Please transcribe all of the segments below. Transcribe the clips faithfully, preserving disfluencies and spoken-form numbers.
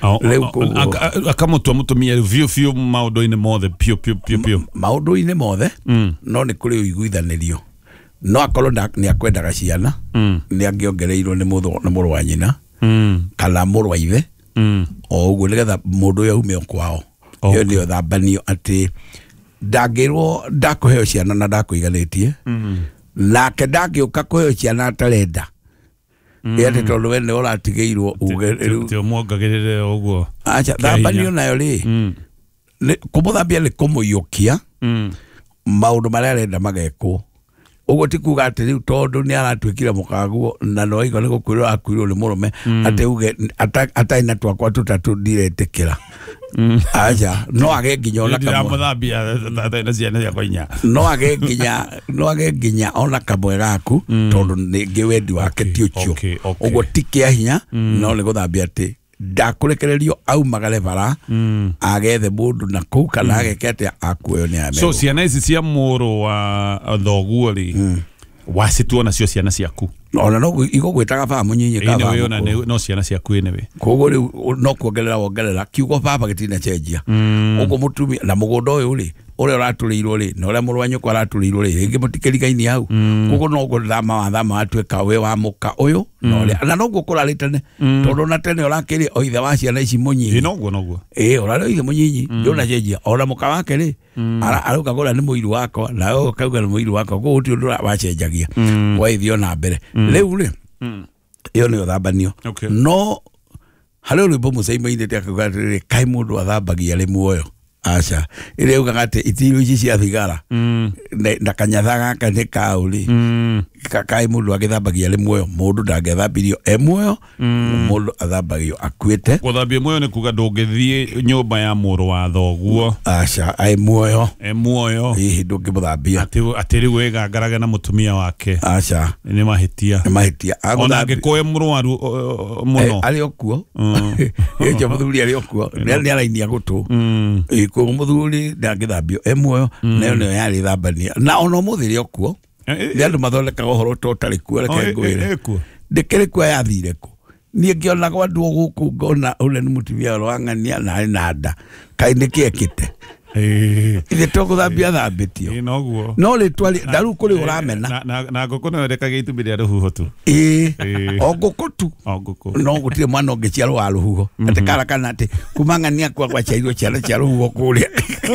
akamutua mutumia vio vio maundu-ini mothe pio pio pio pio maundu-ini mothe no ni kuri uiguithanirio no akorwo ni akwendaga ciana ni angiongereirwo ni muthu na muru wa nyina kana muru wa ithe o uguo nigetha mundu uyu aume kwao iyo ndio thambanio ati ndangirwo ndakuheo ciana na ndakuiganitie nake ndangiuka kuheo ciana atarenda yete tondu we ni uratigeirwo uge tio muongagirire uguo acha thambanio nayo ri kumuthambia ni kumuyukia maundu maria arenda magekwo uguo ti kuga ati riu tondu ni aratwikire mukaguo na no igo ni gukwirwo akwirwo ni murume ati uge ataina twakwa tutatu ndiretikira acha no age nginya ona kamwe muthambia ataina ciana cia koinya no age nginya no age nginya ona kamwe gaku tondu ni ngiwendi wake ti ucio uguo tikia hinya no ni guthambia ati ndakurekererio aumagare bara agethe mundu na kuu kana agekete akuoyo ni ame so ciana ici cia muru wa thoguo ri wasituona cio ciana ciaku ona no igogwitaga baba munyinyi ka baba ino we no ciana ciaku ene we kogo ri no kuongerera wongerera kiugo baba gitina cenjia ugo mutumia na mugondo uyu ri ore uraturirwo ri no ore muru wanyu kwa uraturirwo ri ringi mutikerigaini hau kogo no go thama wa thama atweka we wa muka uyu no ore na no gukura ritene tondu na tene urakiri o ithe wa ciana ici munyinyi no go no go eh ora ithe munyinyi ndona cenjia ora muka wake ri ara aruka gora ni muiru wako na yo kauga ni muiru wako go uti undu wa cenjagia kwa ithio na mbere leu ri iyo ni thambanio no halo rwimbo musaima-ine ti akaga riri kai mundu athambagia ri muoyo acha ile ugaga ati itiru ici cia thigara na kanyatha gaka ni kauri kai mundu agithambagia ri muoyo mundu ndangethambirio e muoyo mundu athambagio akuite guthambia muoyo ni kuga ndungithie nyumba ya muru wa thoguo acha ai muoyo e muoyo hihi ndungimuthambia ati ati riu wega ngaraga na mutumia wake acha ni mahitia ni mahitia ona angikoe murwaru muno ali okuo ejo muthuri ali okuo ni arainia gutu ko muthuri ndangithambio e muoyo nayo niyo yari thambania na ono muthiri okuo ni andu mathondekaga uhoro totari kuo reke ngwire ndikiri kuo yathire ku nie ngionaga andu guku ngona ule ni mutumia wa ng'ania na na nda kai nikiekite eh ithe toguthambia thambitio inoguo no ritwali ndaru kuri uramena na na ngoko no rekaga itumbi ria ruhuho tu eh o ngoko tu o ngoko no gutire mwana ungichiarwo wa ruhuho ati kara kana ati kumang'ania kwa kwa chairwo ciana cia ruhuho kuria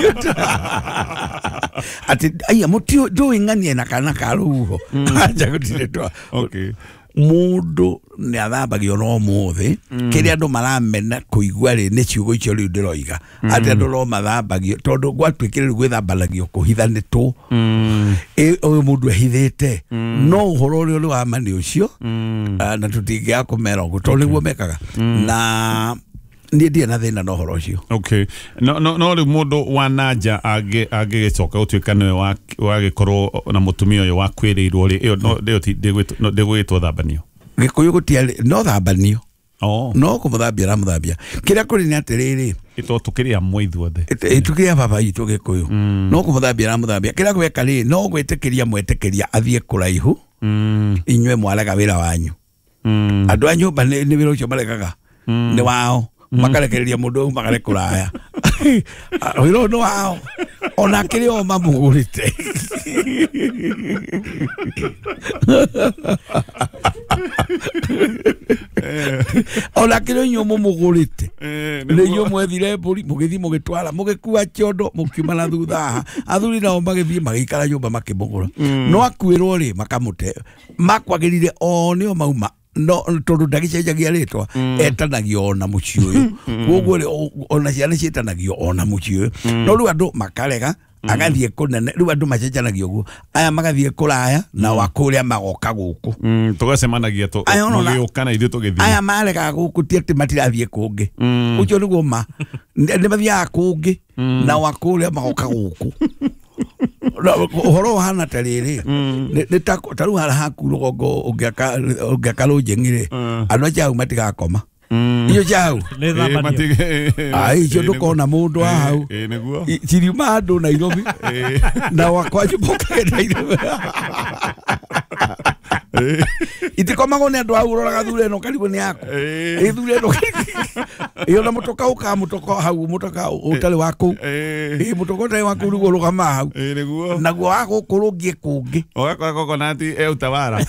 ati aya mutio ndo ng'ania na kana ka ruhuho aja gutire twa okay mundu ni athambagio no muthi kiri andu maramena kuigua ri ni ciugo icio riu ndiroiga ati andu no mathambagio tondu gwatwikire gwithambanagio kuhithanitwo e uyu mundu ehithite no uhoro uri uri wa mani ucio na tutingia kumera uguo tondu niguo mekaga na ni ndia na thina no horo ucio okay no no no ri mundu wa nanja age age gicoka utwika niwe wa wa gikorwo na mutumia uyu wa kwirirwo ri iyo no ndio ti no ndigwitwo thambanio gikuyu gutia no thambanio oh no kumuthambia na muthambia kiria kuri ni atiriri ito tukiria mwaithuothe tukiria baba itu gikuyu no kumuthambia na muthambia kiria gweka ri no gwitikiria mwetikiria athie kuraihu inywe mwalaga wira wanyu andu anyu ba ni wira ucio marekaga ni wao makarekereria mundu au makare kuraya wiro no wao ona kiri o mamugurite ona kiri nyo mumugurite ni nyo mwethire buri mugithi mugitwara mugikua kiondo mukiumana thutha athuri nao magithie magikara nyumba makimugura no akwirwo ri makamute makwagirire o nio mauma no tondu ndagicenjagia ritwa etanagio ona muci uyu koguo ona ciana cietanagio ona muci uyu no riu andu makarega agathie kunene riu andu macenjanagio guo aya magathie kuraya na wakuria magoka guku tugacemanagia tu mugiukana ithu tugithie aya marega guku ti ati matirathie kungi ucio niguo ma ni mathiaga kungi na wakuria magoka guku horo hana tariri ni taru hara haku rugongo ungiaka ungiaka rujengire andu jau matigakoma iyo jau ai icio ndukona mundu hau ciriuma andu Nairobi na wakwanyu mokage Nairobi itikomagwo nä andå au roraga thure no karibu nä yako ä thure no ä ona må toka å ka må toka hau må toka å tarä wa kå ä må toka å tarä wa kå rugo rå gama hau naguo wa gå kå rå ngiä kå ngä ogakora kokonati e utawara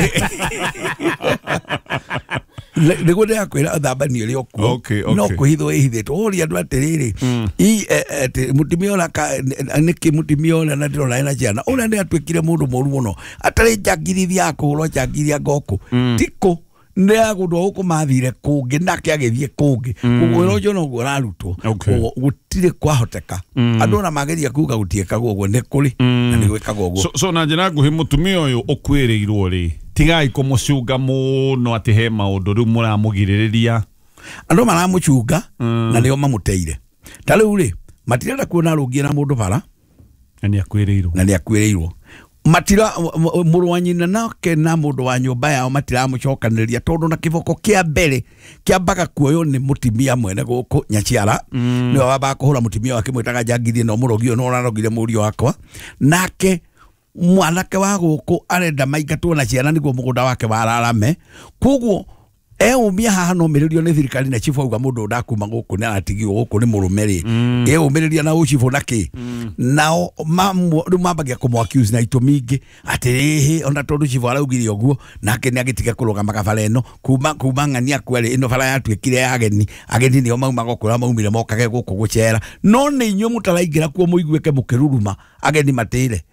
nä gå ndä rakwä ra thambanio rä o kuo no kå hithwo ä hithä two å ria andå atä rä rä må timia ona nä kä må timia ona na ndä rona na ciana å rä a nä atuä kire må ndå må ru må no atarä njangirithia akå hå rwo njangirithia ngokå tikå nä agå ndå gå kå mathire kå ngä nake agä thiä kå ngä å rwo jo noguo rarutwo gå tirä kwahoteka andå ona mageria kuga gå tiäkagwo å guo nä kå rä na nä gwä kagwo å guo so na njä ra ngå hä må tumia å yå å kwä rä irwo rä tigai kå må cunga må no atä he maå ndå rä u må ramå girä rä ria andå maramå cunga na nä o mamå teire ta rä u rä matirenda kuona rå ngiä na må ndå bara na nä akwä rä irwo na nä akwä rä irwo matira må rå wa nyina nake na må ndå wa nyå mba yao matiramå cokanä rä ria tondå na kä boko kä a mbere kä ambaga kuoywo nä må timia mwene gå kå nyaciara nä we wambaga kå hå ra må timia wake mwä taga njangithie no må rogio no rarogire må rio wakwa nake mwanake wa gå kå arenda maingatwo na ciana nä guo må gå nda wake wararame koguo eumia haha no mä nä thirikari na chifu auga må ndå ndakuma gå kå nä aratigirwo gå kå nä må rå me rä eumä rä ria na å cibå na kä nao rä u mambagia kå må accuse na itå mingä atä rä hä ona tondå cibå araugire å guo nake nä agä tiga kå rå gama bara ä no kuma ng'ania kwerä ä no bara yatuä kire ya ageni ageni nä o maumaga kå ra maumire mokage gå kå gå cera no nä inyuä må taraingä ra kuo må iguä ke må kä ruruma ageni matä re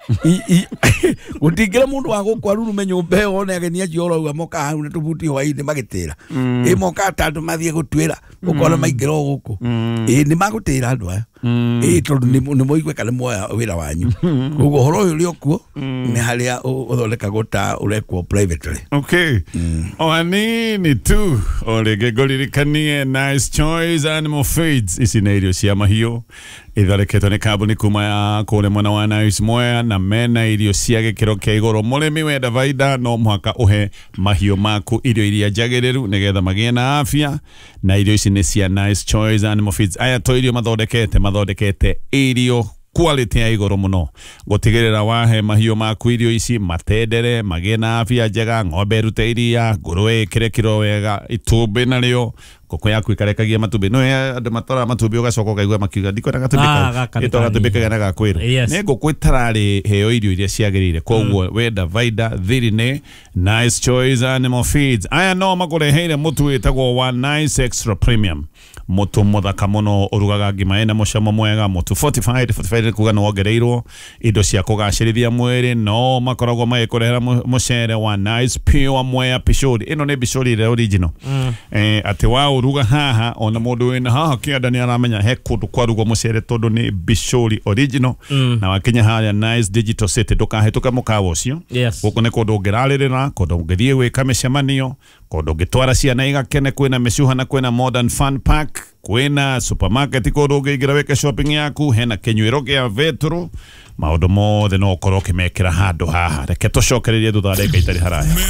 gå tingä ra må ndå wa gå kwa rurume nyå mba ä yo one ageni acio orauga moka hau nä tå buti hwainä magä tä ra ä moka tandå mathiä gå tuä ra gå kona maingä ra å gå kå ä nä magå tä ra andå aya ä tondå nä må igwe kana moya wä ra wanyu koguo horo å yå rä o kuo nä harä a å thondekagwo ta å rekwo privately o hanini tu o rä ngä ngå ririkanie Nice Choice Animal Feeds ici nä irio cia mahiå ithoreketwo nä kambuni kuma ya kå rä mwena wa Nice Mwea na mena irio cia gä kä ro kä igå rå må rä mi wenda baida no mũhaka å he mahiå maku irio iria njagä rä ru nä getha magä na afya na irio ici nä cia Nice Choice Animal Feeds aya to irio mathondekete mathondekete irio quality ya igoro muno gutigirira wahe mahiũ maku irio ici matendere magĩe na afya njega ng'ombe rute iria ngũrũwe ĩkĩre kiro wega itumbĩ narĩo ngũkũ yaku ĩkarekagia matumbĩ no andũ matora matumbĩ ũgacoka ũkaigua makiuga ndikona gatumbĩ kau ĩto gatumbĩ kagana ga kwĩra nĩ ngũkũ ĩtararĩ heo irio iria ciagĩrĩire koguo wenda Vida thiri nĩ Nice Choice Animal Feeds aya no makũreheire mũtu wĩtagwo wa Nice Extra Premium mũtu mũthaka mũno ũrugaga ngima ĩna mũcamo mwega mũtu fortified fortified kuga no wongereirwo indo cia kũgacĩrithia mwĩrĩ no makoragwo magĩkũrehera mũcere wa Nice Pure Mwea Pishori ĩno nĩ Pishori ĩrĩa original eh atĩ wa uruga haha ona mũndũ wĩna haha kĩanda nĩ aramenya he kũndũ kwarugwo mũcere tondũ nĩ Pishori original na wakinya harĩa Nice Digital City ndũkahĩtũka mũkawa ũcio gũkũ nĩ kũndũ ũngĩrarĩrĩra kũndũ ũngĩthiĩ gwĩka mĩcemanio kũndũ ũngĩtwara ciana igakene kwĩna mĩcuha na kwĩna modern fun pack kwĩna supermarket kũndũ ũngĩingĩra weke shopping yaku hena kĩnyuĩro gĩa vetro maũndũ mothe no ũkorwo ũkĩmekĩra handũ haha reke tũcokererie thutha wa ndagĩka itarĩ haraya